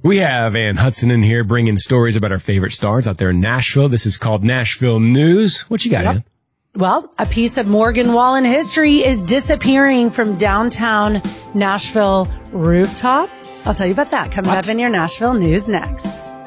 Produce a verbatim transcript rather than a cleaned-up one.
We have Ann Hudson in here bringing stories about our favorite stars out there in Nashville. This is called Nashville News. What you got, yep. Ann? Well, a piece of Morgan Wallen history is disappearing from downtown Nashville rooftop. I'll tell you about that coming What? up in your Nashville News next.